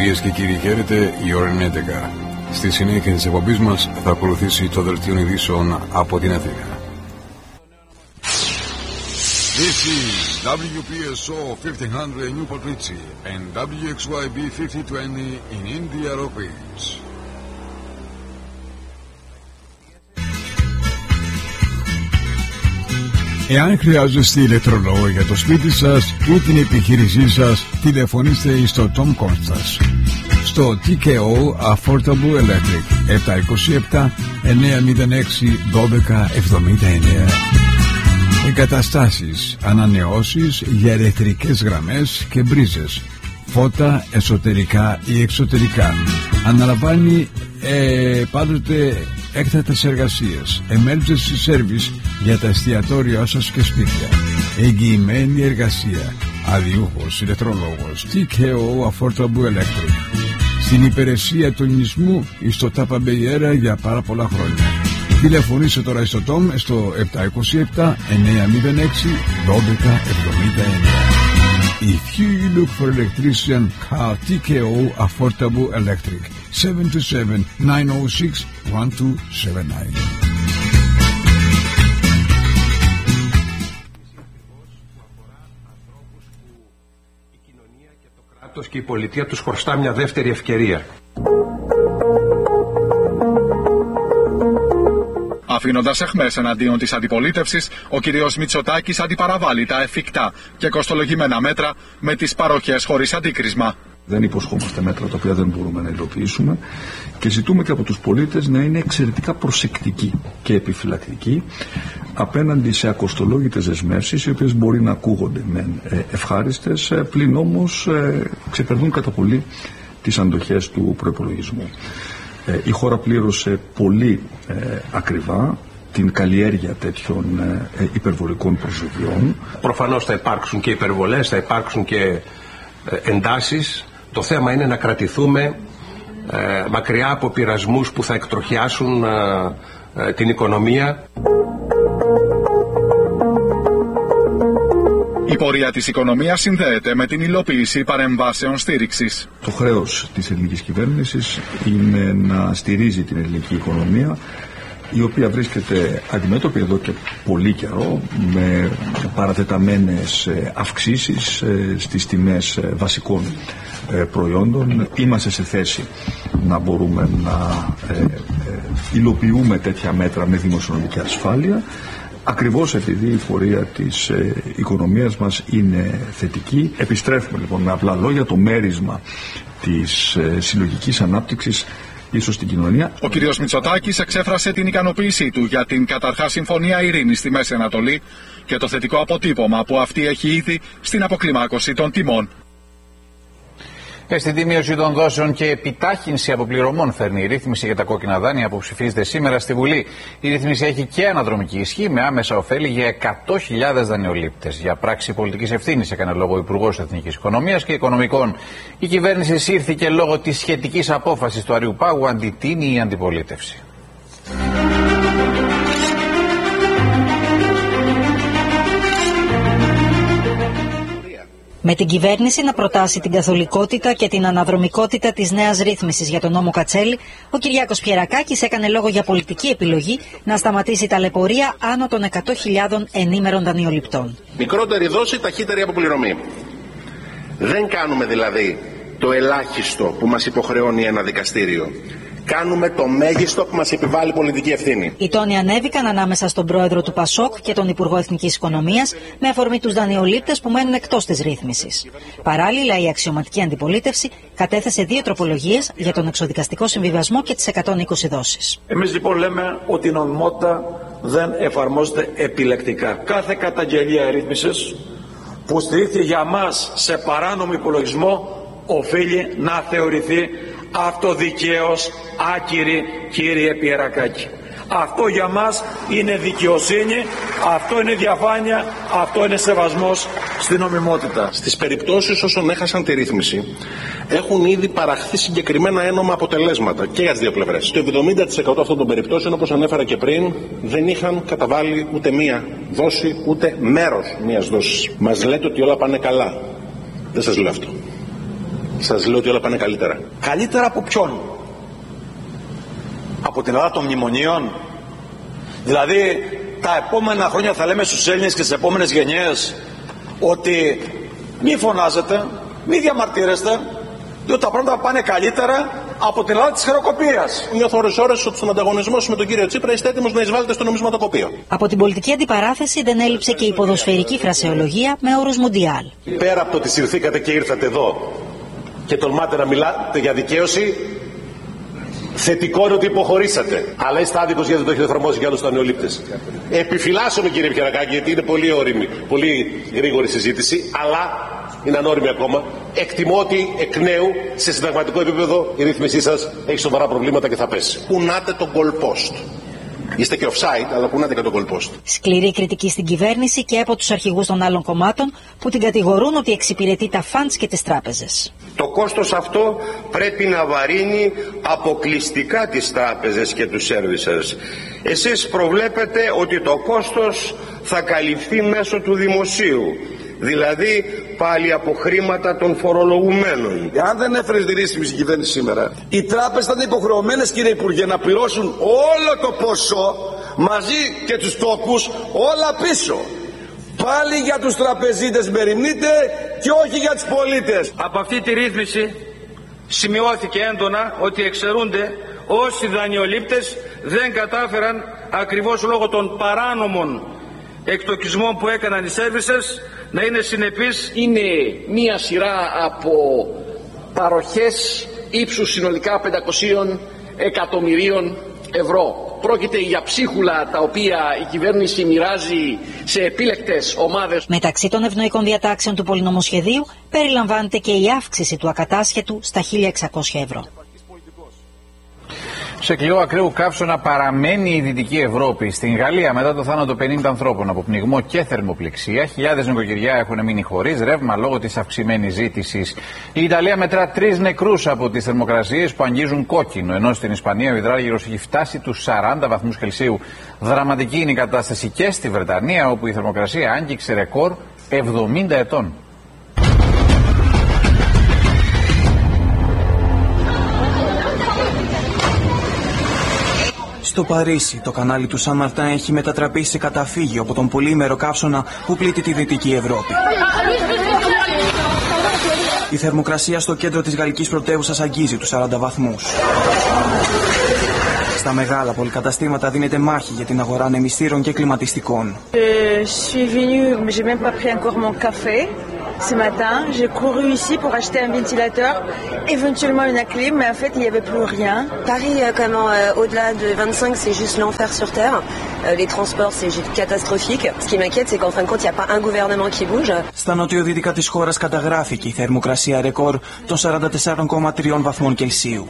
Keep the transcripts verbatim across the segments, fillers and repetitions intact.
Κυρίες και κύριοι, χαίρετε, η ώρα είναι έντεκα. Στη συνέχεια της εκπομπής μας θα ακολουθήσει το δελτίο ειδήσεων από την Αθήνα. This is W P S O fifteen hundred Newport Richie and W X Y B fifty twenty in India Office. Εάν χρειάζεστε ηλεκτρολόγο για το σπίτι σας ή την επιχείρησή σας, τηλεφωνήστε στο Tom Constas στο τι κέι ο Affordable Electric επτακόσια είκοσι επτά εννιακόσια έξι δώδεκα εβδομήντα εννέα. Εγκαταστάσεις, ανανεώσεις για ηλεκτρικές γραμμές και μπρίζες, φώτα εσωτερικά ή εξωτερικά. Αναλαμβάνει ε, πάντοτε έκτακτες εργασίες, emergency service για τα εστιατόρια σας και σπίτια, εγγυημένη εργασία, αδιούχος ηλεκτρολόγος, τι κέι ο Affordable Electric, στην υπηρεσία του νησμού στο Τάπα Μπεϊέρα για πάρα πολλά χρόνια. Τηλεφωνήστε τώρα στο Tom στο επτακόσια είκοσι επτά εννιακόσια έξι δώδεκα εβδομήντα εννέα. If you look for electrician, call τι κέι ο Affordable Electric seven two seven nine zero six one two seven nine. Και η πολιτεία τους χρωστά μια δεύτερη ευκαιρία. Αφήνοντας αιχμές εναντίον της αντιπολίτευσης, ο κ. Μητσοτάκης αντιπαραβάλλει τα εφικτά και κοστολογημένα μέτρα με τις παροχές χωρίς αντίκρισμα. Δεν υποσχόμαστε μέτρα τα οποία δεν μπορούμε να υλοποιήσουμε και ζητούμε και από τους πολίτες να είναι εξαιρετικά προσεκτικοί και επιφυλακτικοί απέναντι σε ακοστολόγητες δεσμεύσεις, οι οποίες μπορεί να ακούγονται μεν ευχάριστες, πλην όμως ξεπερνούν κατά πολύ τις αντοχές του προϋπολογισμού. Η χώρα πλήρωσε πολύ ακριβά την καλλιέργεια τέτοιων υπερβολικών προσδοκιών. Προφανώς θα υπάρξουν και υπερβολές, θα υπάρξουν και εντάσεις. Το θέμα είναι να κρατηθούμε ε, μακριά από πειρασμούς που θα εκτροχιάσουν ε, ε, την οικονομία. Η πορεία της οικονομίας συνδέεται με την υλοποίηση παρεμβάσεων στήριξης. Το χρέος της ελληνικής κυβέρνησης είναι να στηρίζει την ελληνική οικονομία, η οποία βρίσκεται αντιμέτωπη εδώ και πολύ καιρό με παρατεταμένες αυξήσεις στις τιμές βασικών προϊόντων. Είμαστε σε θέση να μπορούμε να υλοποιούμε τέτοια μέτρα με δημοσιονομική ασφάλεια, ακριβώς επειδή η πορεία της οικονομίας μας είναι θετική. Επιστρέφουμε λοιπόν με απλά λόγια το μέρισμα της συλλογικής ανάπτυξης ίσως στην κοινωνία. Ο κ. Μητσοτάκης εξέφρασε την ικανοποίησή του για την καταρχάς συμφωνία ειρήνης στη Μέση Ανατολή και το θετικό αποτύπωμα που αυτή έχει ήδη στην αποκλιμάκωση των τιμών. Στην μείωση των δόσεων και επιτάχυνση αποπληρωμών φέρνει η ρύθμιση για τα κόκκινα δάνεια που ψηφίζεται σήμερα στη Βουλή. Η ρύθμιση έχει και αναδρομική ισχύ με άμεσα ωφέλη για εκατό χιλιάδες δανειολήπτες. Για πράξη πολιτικής ευθύνης έκανε λόγο ο Υπουργός Εθνικής Οικονομίας και Οικονομικών. Η κυβέρνηση σύρθηκε λόγω της σχετικής απόφασης του Αριουπάγου, αντιτείνει η αντιπολίτευση. Με την κυβέρνηση να προτάσει την καθολικότητα και την αναδρομικότητα της νέας ρύθμισης για τον νόμο Κατσέλη, ο Κυριάκος Πιερακάκης έκανε λόγο για πολιτική επιλογή να σταματήσει ταλαιπωρία άνω των εκατό χιλιάδων ενήμερων δανειοληπτών. Μικρότερη δόση, ταχύτερη αποπληρωμή. Δεν κάνουμε δηλαδή το ελάχιστο που μας υποχρεώνει ένα δικαστήριο. Κάνουμε το μέγιστο που μας επιβάλλει η πολιτική ευθύνη. Οι τόνοι ανέβηκαν ανάμεσα στον πρόεδρο του Πασόκ και τον Υπουργό Εθνικής Οικονομίας με αφορμή τους δανειολήπτες που μένουν εκτός της ρύθμισης. Παράλληλα, η αξιωματική αντιπολίτευση κατέθεσε δύο τροπολογίες για τον εξοδικαστικό συμβιβασμό και τις εκατόν είκοσι δόσεις. Εμείς λοιπόν λέμε ότι η νομιμότητα δεν εφαρμόζεται επιλεκτικά. Κάθε καταγγελία ρύθμισης που στηρίχθηκε για μας σε παράνομο υπολογισμό οφείλει να θεωρηθεί αυτοδικαίως άκυρη, κύριε Πιερακάκη. Αυτό για μας είναι δικαιοσύνη, αυτό είναι διαφάνεια, αυτό είναι σεβασμός στην νομιμότητα. Στις περιπτώσεις όσων έχασαν τη ρύθμιση έχουν ήδη παραχθεί συγκεκριμένα ένομα αποτελέσματα και για τις δύο πλευρές. Το εβδομήντα τοις εκατό αυτών των περιπτώσεων, όπως ανέφερα και πριν, δεν είχαν καταβάλει ούτε μία δόση, ούτε μέρος μίας δόσης. Μας λέτε ότι όλα πάνε καλά. Δεν σας λέω αυτό. Σας λέω ότι όλα πάνε καλύτερα. Καλύτερα από ποιον? Από την Ελλάδα των μνημονίων? Δηλαδή τα επόμενα χρόνια θα λέμε στους Έλληνες και στις επόμενες γενιές ότι μη φωνάζετε, μη διαμαρτύρεστε, διότι τα πράγματα πάνε καλύτερα από την Ελλάδα της χρεοκοπίας. Νιώθω ώρες ώρες ότι στον ανταγωνισμό με τον κύριο Τσίπρα είστε έτοιμος να εισβάλλετε στο νομισματοκοπείο. Από την πολιτική αντιπαράθεση δεν έλειψε και η ποδοσφαιρική φρασεολογία με όρους Μουντιάλ. Πέρα από το ότι συρθήκατε και ήρθατε εδώ και τολμάτε να μιλάτε για δικαίωση, θετικό είναι ότι υποχωρήσατε. Αλλά είστε άδικος γιατί δεν το έχετε εφαρμόσει για άλλους δανειολήπτες. Επιφυλάσσομαι κύριε Πιερακάκη, γιατί είναι πολύ όριμη, πολύ γρήγορη συζήτηση, αλλά είναι ανώριμη ακόμα. Εκτιμώ ότι εκ νέου σε συνταγματικό επίπεδο η ρύθμισή σας έχει σοβαρά προβλήματα και θα πέσει. Κουνάτε τον goalpost. Είστε και offside, αλλά κουνάτε και τον goalpost. Σκληρή κριτική στην κυβέρνηση και από τους αρχηγούς των άλλων κομμάτων που την κατηγορούν ότι εξυπηρετεί τα φαντς και τις τράπεζες. Το κόστος αυτό πρέπει να βαρύνει αποκλειστικά τις τράπεζες και τους servicers. Εσείς προβλέπετε ότι το κόστος θα καλυφθεί μέσω του δημοσίου, δηλαδή πάλι από χρήματα των φορολογουμένων. Εάν δεν έφερε τη ρύθμιση η κυβέρνηση σήμερα, οι τράπεζες θα είναι υποχρεωμένες, κύριε Υπουργέ, να πληρώσουν όλο το ποσό μαζί και τους τόκους όλα πίσω. Πάλι για τους τραπεζίτες μεριμνείτε και όχι για τους πολίτες. Από αυτή τη ρύθμιση σημειώθηκε έντονα ότι εξαιρούνται όσοι δανειολήπτες δεν κατάφεραν ακριβώς λόγω των παράνομων εκτοκισμών που έκαναν οι services να είναι συνεπείς. Είναι μία σειρά από παροχές ύψους συνολικά πεντακόσια εκατομμυρίων ευρώ. Πρόκειται για ψίχουλα τα οποία η κυβέρνηση μοιράζει σε επίλεκτες ομάδες. Μεταξύ των ευνοϊκών διατάξεων του πολυνομοσχεδίου περιλαμβάνεται και η αύξηση του ακατάσχετου στα χίλια εξακόσια ευρώ. Σε κλειό ακραίου καύσωνα παραμένει η Δυτική Ευρώπη. Στην Γαλλία, μετά το θάνατο πενήντα ανθρώπων από πνιγμό και θερμοπληξία, χιλιάδες νοικοκυριά έχουν μείνει χωρίς ρεύμα λόγω της αυξημένης ζήτησης. Η Ιταλία μετρά τρεις νεκρούς από τις θερμοκρασίες που αγγίζουν κόκκινο, ενώ στην Ισπανία ο υδράργυρος έχει φτάσει τους σαράντα βαθμούς Κελσίου. Δραματική είναι η κατάσταση και στη Βρετανία, όπου η θερμοκρασία άγγιξε ρεκόρ εβδομήντα ετών. Στο Παρίσι, το κανάλι του Σαν Μαρτάν έχει μετατραπεί σε καταφύγιο από τον πολύμερο καύσωνα που πλήττει τη Δυτική Ευρώπη. Η θερμοκρασία στο κέντρο της γαλλικής πρωτεύουσας αγγίζει τους σαράντα βαθμούς. Στα μεγάλα πολυκαταστήματα δίνεται μάχη για την αγορά ανεμιστήρων και κλιματιστικών. Ce matin, j'ai couru ici pour acheter un ventilateur, éventuellement une clim, mais en fait, il n'y avait plus rien. Paris, comment, euh, au-delà de vingt-cinq, c'est juste l'enfer sur Terre. Euh, les transports, c'est catastrophique. Ce qui m'inquiète, c'est qu'en fin de compte, il n'y a pas un gouvernement qui bouge. Στα νοτιοδυτικά της χώρας καταγράφηκε η θερμοκρασία ρεκόρ των σαράντα τέσσερα κόμμα τρία βαθμών Κελσίου.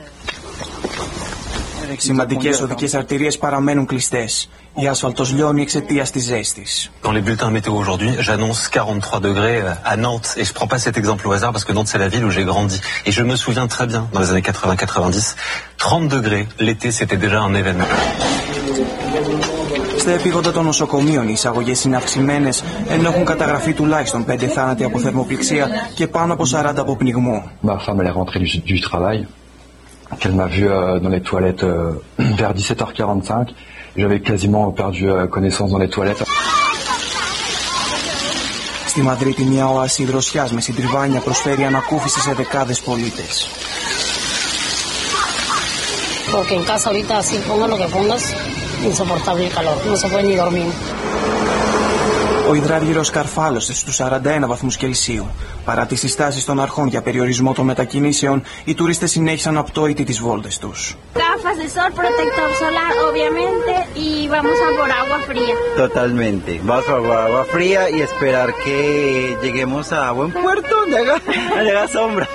Σημαντικές οδικές αρτηρίες παραμένουν κλειστές. Η άσφαλτος λιώνει εξαιτίας της ζέστης. Dans les bulletins météo aujourd'hui, j'annonce quarante-trois degrés à Nantes et je prends pas cet exemple au hasard parce que Nantes c'est la ville où j'ai grandi et je me souviens très bien dans les années quatre-vingts quatre-vingt-dix, trente degrés l'été c'était déjà un événement. Στα επίγοντα των νοσοκομείων οι εισαγωγές είναι αυξημένες, ενώ έχουν καταγραφεί τουλάχιστον πέντε θάνατοι από θερμοπληξία και πάνω από σαράντα από πνιγμό. Ma femme elle est rentrée du, du travail, qu'elle m'a vu euh, dans les toilettes euh, vers dix-sept heures quarante-cinq. J'avais quasiment perdu euh, connaissance dans les toilettes. Στη Μαδρίτη μια οάση δροσιάς με συντριβάνια προσφέρει ανακούφιση σε δεκάδες πολίτες. Porque en casa ahorita así ponga lo que pongas, insoportable el calor, no se puede ni dormir. Ο υδράργυρος καρφάλωσε στους σαράντα ένα βαθμούς Κελσίου. Παρά τις συστάσεις των αρχών για περιορισμό των μετακινήσεων, οι τουρίστες συνέχισαν απτόητοι τις βόλτες τους. Gafas de sol, protector solar, obviamente, y vamos a por agua fría. Totalmente. Vamos a por agua fría y esperar que lleguemos a buen puerto, donde haga, haga sombra.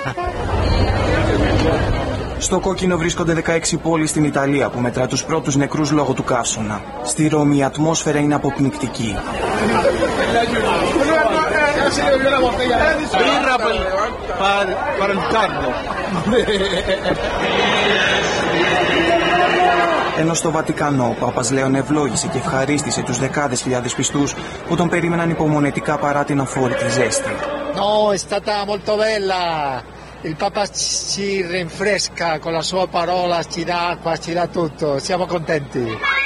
Στο κόκκινο βρίσκονται δεκαέξι πόλεις στην Ιταλία που μετρά τους πρώτους νεκρούς λόγω του καύσωνα. Στη Ρώμη η ατμόσφαιρα είναι αποπνικτική. Ενώ στο Βατικανό ο Πάπας Λέων ευλόγησε και ευχαρίστησε τους δεκάδες χιλιάδες πιστούς που τον περίμεναν υπομονετικά παρά την αφόρητη ζέστη. No, è stata molto bella. il Papa ci rinfresca con la sua parola, ci dà acqua, ci dà tutto. Siamo contenti.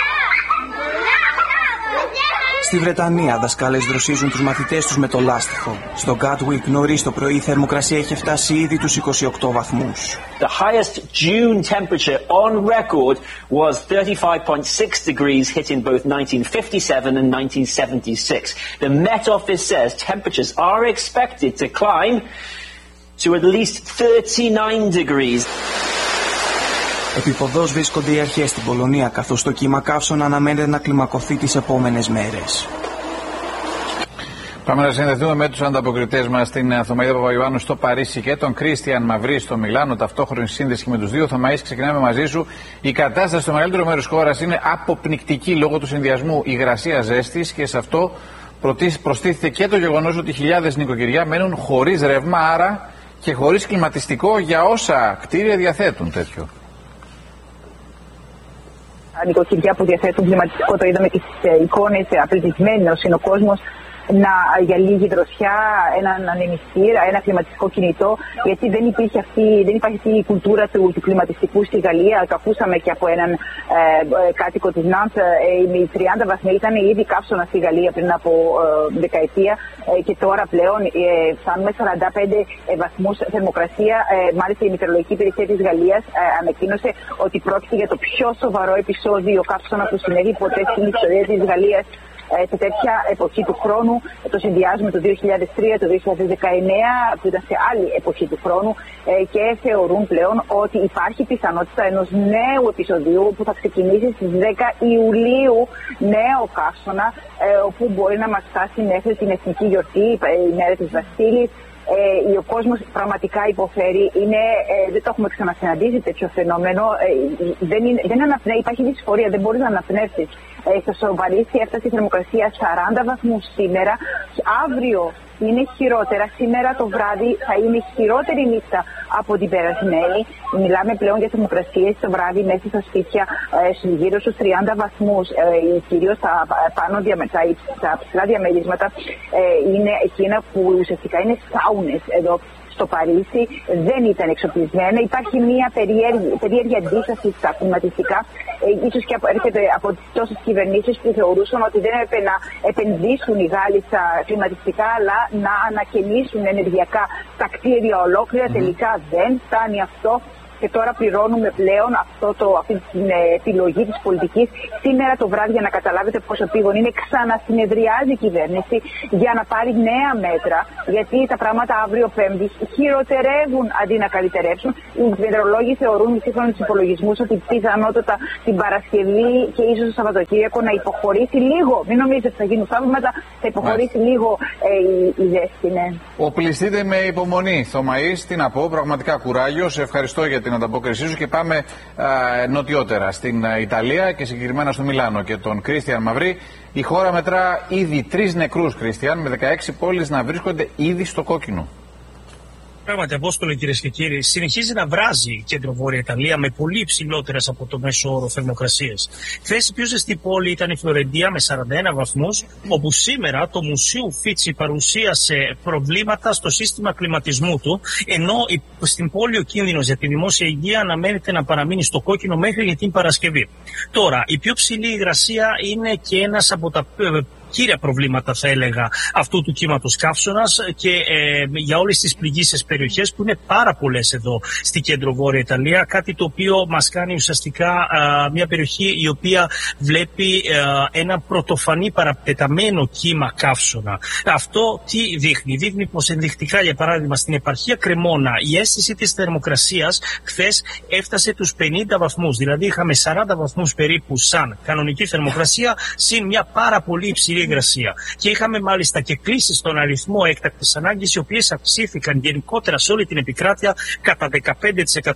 Στη Βρετανία, δασκάλες δροσίζουν τους μαθητές τους με το λάστιχο. Στο Gatwick νωρίς το πρωί η θερμοκρασία είχε φτάσει ήδη τους είκοσι οκτώ βαθμούς. The highest June temperature on record was thirty-five point six degrees, hitting both nineteen fifty-seven and nineteen seventy-six. The Met Office says temperatures are expected to climb to at least thirty-nine degrees. Επιποδός βρίσκονται οι αρχές στην Πολωνία, καθώς το κύμα καύσωνα αναμένεται να κλιμακωθεί τις επόμενες μέρες. Πάμε να συνδεθούμε με τους ανταποκριτές μας, την Θωμαΐδα Παπαϊωάννου στο Παρίσι και τον Κρίστιαν Μαυρί στο Μιλάνο. Ταυτόχρονη σύνδεση με τους δύο. Θωμαΐς, ξεκινάμε μαζί σου. Η κατάσταση στο μεγαλύτερο μέρος της χώρας είναι αποπνικτική λόγω του συνδυασμού υγρασίας ζέστης και σε αυτό προστίθεται και το γεγονός ότι χιλιάδες νοικοκυριά μένουν χωρίς ρεύμα, άρα και χωρίς κλιματιστικό για όσα κτίρια διαθέτουν τέτοιο. Νοικοκυριά που διαθέτουν κλιματιστικό, το είδαμε και στις εικόνες, απελπισμένος είναι ο κόσμος να, για λίγη δροσιά, έναν ανεμιστήρα, ένα κλιματιστικό κινητό, γιατί δεν, υπήρχε αυτή, δεν υπάρχει αυτή η κουλτούρα του, του κλιματιστικού στη Γαλλία. Το ακούσαμε και από έναν ε, κάτοικο της Ναντ, ε, οι τριάντα βαθμοί ήταν ήδη καύσωνα στη Γαλλία πριν από ε, δεκαετία ε, και τώρα πλέον ε, φτάνουμε σαράντα πέντε βαθμούς θερμοκρασία. Ε, μάλιστα η Μετεωρολογική Υπηρεσία της Γαλλίας ε, ανακοίνωσε ότι πρόκειται για το πιο σοβαρό επεισόδιο καύσωνα που συνέβη ποτέ στην ιστορία της Γαλλίας. Σε τέτοια εποχή του χρόνου, το συνδυάζουμε το δύο χιλιάδες τρία, το δύο χιλιάδες δεκαεννέα, που ήταν σε άλλη εποχή του χρόνου, και θεωρούν πλέον ότι υπάρχει πιθανότητα ενός νέου επεισοδίου που θα ξεκινήσει στις δέκα Ιουλίου, νέο καύσωνα, όπου μπορεί να μας φτάσει μέχρι την εθνική γιορτή, η μέρα της Βαστίλης. Ε, ο κόσμος πραγματικά υποφέρει, είναι, ε, δεν το έχουμε ξανασυναντήσει τέτοιο φαινόμενο, ε, δεν, είναι, δεν αναπνέει, υπάρχει δυσφορία, δεν μπορεί να αναπνεύσει. Ε, στο Παρίσι έφτασε η θερμοκρασία σαράντα βαθμούς σήμερα, αύριο είναι χειρότερα, σήμερα το βράδυ θα είναι χειρότερη νύχτα από την περασμένη. Μιλάμε πλέον για θερμοκρασίες το βράδυ μέσα στα σπίτια ε, γύρω στους τριάντα βαθμούς, ε, κυρίως τα, πάνω, τα, τα ψηλά διαμερίσματα ε, είναι εκείνα που ουσιαστικά είναι σάουνες εδώ στο Παρίσι, δεν ήταν εξοπλισμένα. Υπάρχει μια περίεργη, περίεργη αντίσταση στα κλιματιστικά, ε, ίσως και έρχεται από τις τόσες κυβερνήσεις που θεωρούσαν ότι δεν έπρεπε να επενδύσουν οι Γάλλοι στα κλιματιστικά, αλλά να ανακαινήσουν ενεργειακά τα κτίρια ολόκληρα. Mm-hmm. Τελικά δεν φτάνει αυτό. Και τώρα πληρώνουμε πλέον αυτό το, αυτή την επιλογή της πολιτικής. Σήμερα το βράδυ, για να καταλάβετε πόσο πήγον είναι, ξανασυνεδριάζει η κυβέρνηση για να πάρει νέα μέτρα, γιατί τα πράγματα αύριο Πέμπτη χειροτερεύουν αντί να καλυτερεύσουν. Οι μετεωρολόγοι θεωρούν, σύμφωνα με τους υπολογισμούς, ότι πιθανότατα την Παρασκευή και ίσως το Σαββατοκύριακο να υποχωρήσει λίγο. Μην νομίζετε ότι θα γίνουν θαύματα, θα υποχωρήσει Μάλιστα. λίγο ε, η, η ζέστη. Ναι. Οπλιστείτε με υπομονή. Θωμαΐς, τι να πω, πραγματικά κουράγιο. Σε ευχαριστώ για την ανταπόκρισή σου και πάμε α, νοτιότερα στην α, Ιταλία και συγκεκριμένα στο Μιλάνο και τον Κρίστιαν Μαυρί. Η χώρα μετρά ήδη τρεις νεκρούς, Κρίστιαν, με δεκαέξι πόλεις να βρίσκονται ήδη στο κόκκινο. Πράγματι, Απόστολε, κυρίες και κύριοι, συνεχίζει να βράζει η κέντρο-βόρεια Ιταλία με πολύ υψηλότερες από το μέσο όρο θερμοκρασίες. Χθες η πιο ζεστή πόλη ήταν η Φλωρεντία με σαράντα ένα βαθμούς, όπου σήμερα το Μουσείο Ουφίτσι παρουσίασε προβλήματα στο σύστημα κλιματισμού του, ενώ στην πόλη ο κίνδυνος για τη δημόσια υγεία αναμένεται να παραμείνει στο κόκκινο μέχρι την Παρασκευή. Τώρα, η πιο ψηλή υγρασία είναι και ένας από τα κύρια προβλήματα, θα έλεγα, αυτού του κύματος καύσωνας και ε, για όλες τις πληγήσεις περιοχές που είναι πάρα πολλές εδώ στη κέντρο-βόρεια Ιταλία, κάτι το οποίο μας κάνει ουσιαστικά α, μια περιοχή η οποία βλέπει α, ένα πρωτοφανή παραπεταμένο κύμα καύσωνα. Αυτό τι δείχνει? Δείχνει πως ενδεικτικά, για παράδειγμα, στην επαρχία Κρεμόνα η αίσθηση της θερμοκρασίας χθες έφτασε τους πενήντα βαθμούς, δηλαδή είχαμε σαράντα βαθμούς περίπου σαν κανονική θερμοκρασία, συν μια πάρα πολύ υψηλή υγρασία. Και είχαμε μάλιστα και κλήσεις στον αριθμό έκτακτης ανάγκης, οι οποίες αυξήθηκαν γενικότερα σε όλη την επικράτεια κατά δεκαπέντε τοις εκατό.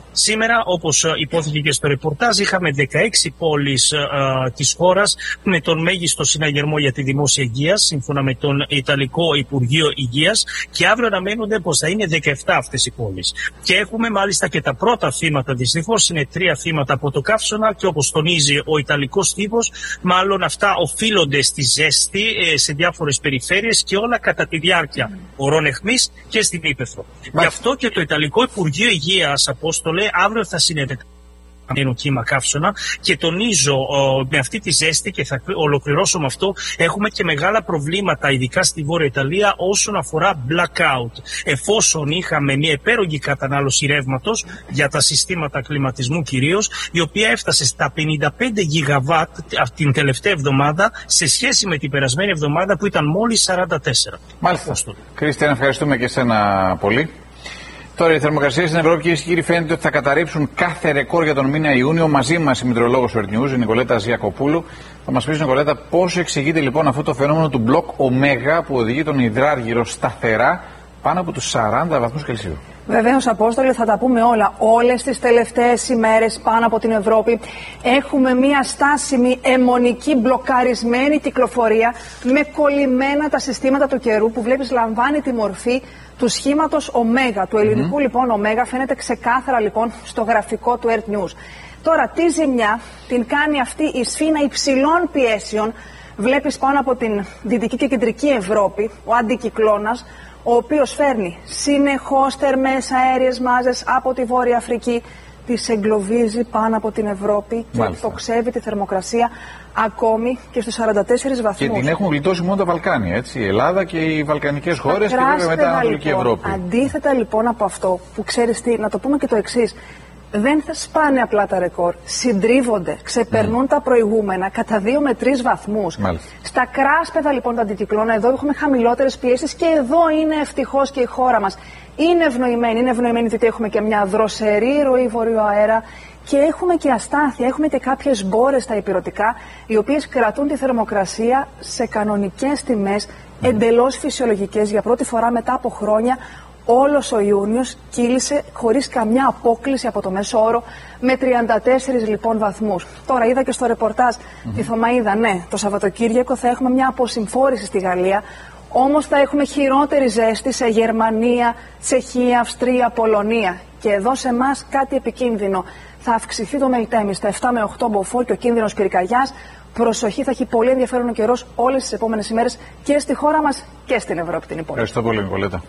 Σήμερα, όπως υπόθηκε και στο ρεπορτάζ, είχαμε δεκαέξι πόλεις ε, της χώρας με τον μέγιστο συναγερμό για τη δημόσια υγεία, σύμφωνα με τον Ιταλικό Υπουργείο Υγείας, και αύριο αναμένονται πως θα είναι δεκαεπτά αυτές οι πόλεις. Και έχουμε μάλιστα και τα πρώτα θύματα, δυστυχώς είναι τρία θύματα από το καύσωνα, και όπως τονίζει ο Ιταλικός τύπος, μάλλον αυτά οφείλονται στη ζέστη ε, σε διάφορες περιφέρειες και όλα κατά τη διάρκεια ωρών αιχμής και στην ύπαιθρο. Γι' αυτό και το Ιταλικό Υπουργείο Υγείας, Απόστολε, αύριο θα συνεδριάσει ένα κύμα καύσωνα, και τονίζω ο, με αυτή τη ζέστη, και θα ολοκληρώσω με αυτό, έχουμε και μεγάλα προβλήματα, ειδικά στη Βόρεια Ιταλία, όσον αφορά blackout. Εφόσον είχαμε μια υπέρογγη κατανάλωση ρεύματος για τα συστήματα κλιματισμού κυρίως, η οποία έφτασε στα πενήντα πέντε γιγαβάτ την τελευταία εβδομάδα, σε σχέση με την περασμένη εβδομάδα που ήταν μόλις σαράντα τέσσερα. Μάλιστα. Κρίστιαν, ευχαριστούμε και εσένα πολύ. Τώρα, οι θερμοκρασίες στην Ευρώπη, κυρίες και κύριοι, φαίνεται ότι θα καταρρύψουν κάθε ρεκόρ για τον μήνα Ιούνιο. Μαζί μας η μητρολόγος του Earth News, η Νικολέτα Ζιακοπούλου. Θα μας πεις, Νικολέτα, πώς εξηγείται λοιπόν αυτό το φαινόμενο του μπλοκ ωμέγα που οδηγεί τον υδράργυρο σταθερά πάνω από τους σαράντα βαθμούς Κελσίου. Βεβαίως, Απόστολε, θα τα πούμε όλα. Όλες τις τελευταίες ημέρες πάνω από την Ευρώπη έχουμε μια στάσιμη, αιμονική, μπλοκαρισμένη κυκλοφορία με κολλημένα τα συστήματα του καιρού που βλέπεις λαμβάνει τη μορφή του σχήματος ωμέγα, του ελληνικού mm-hmm. λοιπόν ωμέγα, φαίνεται ξεκάθαρα λοιπόν στο γραφικό του Earth News. Τώρα, τι ζημιά την κάνει αυτή η σφήνα υψηλών πιέσεων, βλέπεις πάνω από την Δυτική και Κεντρική Ευρώπη, ο αντικυκλώνας, ο οποίος φέρνει συνεχώς θερμές αέριες μάζες από τη Βόρεια Αφρική, τις εγκλωβίζει πάνω από την Ευρώπη και εκτοξεύει τη θερμοκρασία ακόμη και στους σαράντα τέσσερις βαθμούς. Και την έχουν γλιτώσει μόνο τα Βαλκάνια, έτσι, η Ελλάδα και οι βαλκανικές χώρες, και βέβαια μετά η Ανατολική λοιπόν, Ευρώπη. Αντίθετα λοιπόν από αυτό που ξέρεις τι, να το πούμε και το εξής. Δεν θα σπάνε απλά τα ρεκόρ, συντρίβονται, ξεπερνούν mm. τα προηγούμενα κατά δύο με τρεις βαθμούς. Μάλιστα. Στα κράσπεδα λοιπόν τα αντικυκλώνα, εδώ έχουμε χαμηλότερες πιέσεις, και εδώ είναι ευτυχώς και η χώρα μας. Είναι ευνοημένη, είναι ευνοημένη διότι έχουμε και μια δροσερή ροή βορειοαέρα και έχουμε και αστάθεια, έχουμε και κάποιες μπόρες στα ηπειρωτικά, οι οποίες κρατούν τη θερμοκρασία σε κανονικές τιμές, mm. εντελώς φυσιολογικές. Για πρώτη φορά μετά από χρόνια, όλος ο Ιούνιος κύλησε χωρίς καμιά απόκλιση από το μέσο όρο, με τριάντα τέσσερις λοιπόν βαθμούς. Τώρα είδα και στο ρεπορτάζ mm-hmm. τη Θωμαΐδα, ναι, το Σαββατοκύριακο θα έχουμε μια αποσυμφόρηση στη Γαλλία, όμως θα έχουμε χειρότερη ζέστη σε Γερμανία, Τσεχία, Αυστρία, Πολωνία. Και εδώ σε εμάς κάτι επικίνδυνο. Θα αυξηθεί το Μελτέμι στα επτά με οκτώ μποφόρ και ο κίνδυνος πυρκαγιάς. Προσοχή, θα έχει πολύ ενδιαφέρον ο καιρός όλες τις επόμενες ημέρες και στη χώρα μας και στην Ευρώπη την υπόλοιπη. Ευχαριστώ πολύ, Νικολέτα.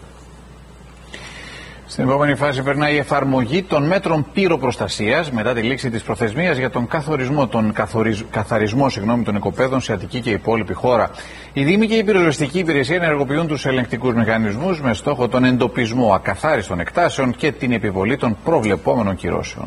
Στην επόμενη φάση περνάει η εφαρμογή των μέτρων πυροπροστασίας μετά τη λήξη της προθεσμίας για τον καθορισμό, τον καθορισ... καθαρισμό συγγνώμη, των οικοπαίδων σε Αττική και υπόλοιπη χώρα. Οι Δήμοι και η πυροσβεστική υπηρεσία ενεργοποιούν τους ελεγκτικούς μηχανισμούς με στόχο τον εντοπισμό ακαθάριστων εκτάσεων και την επιβολή των προβλεπόμενων κυρώσεων.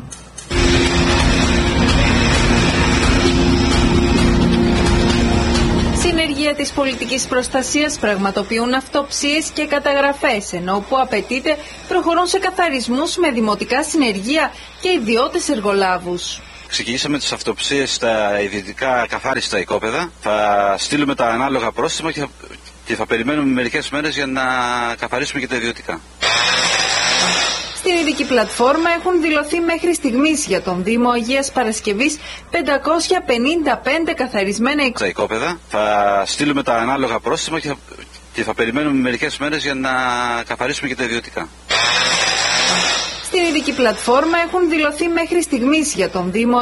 Συνεργεία της πολιτικής προστασίας πραγματοποιούν αυτοψίες και καταγραφές, ενώ όπου απαιτείται προχωρούν σε καθαρισμούς με δημοτικά συνεργεία και ιδιώτες εργολάβους. Ξεκινήσαμε τις αυτοψίες στα ιδιωτικά καθάριστα οικόπεδα. Θα στείλουμε τα ανάλογα πρόστιμα και θα, και θα περιμένουμε μερικές μέρες για να καθαρίσουμε και τα ιδιωτικά. Στην ειδική πλατφόρμα έχουν δηλωθεί μέχρι στιγμής για τον Δήμο Αγίας Παρασκευής πεντακόσια πενήντα πέντε καθαρισμένα οικόπεδα. Θα στείλουμε τα ανάλογα πρόστιμα και θα, και θα περιμένουμε μερικές μέρες για να καθαρίσουμε και τα ιδιωτικά. Στην ειδική πλατφόρμα έχουν δηλωθεί μέχρι στιγμής για τον Δήμο